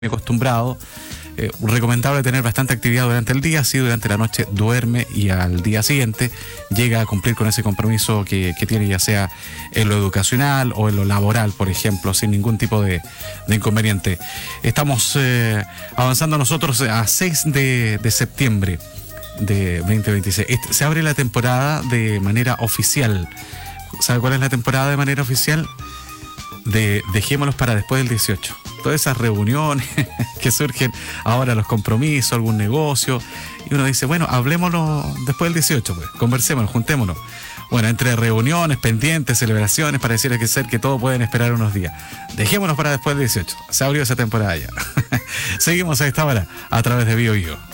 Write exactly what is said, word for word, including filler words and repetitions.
acostumbrado, eh, recomendable tener bastante actividad durante el día, así durante la noche duerme y al día siguiente llega a cumplir con ese compromiso que, que tiene, ya sea en lo educacional o en lo laboral, por ejemplo, sin ningún tipo de, de inconveniente. Estamos eh, avanzando nosotros a seis de septiembre de veinte veintiséis. Este, se abre la temporada de manera oficial. ¿Sabe cuál es la temporada de manera oficial? De dejémoslos para después del dieciocho. Todas esas reuniones que surgen ahora, los compromisos, algún negocio, y uno dice, bueno, hablemoslo después del dieciocho, pues, conversémonos, juntémonos. Bueno, entre reuniones, pendientes, celebraciones, pareciera que ser que todo pueden esperar unos días. Dejémonos para después del dieciocho. Se abrió esa temporada ya. Seguimos a esta hora a través de Bio Bio.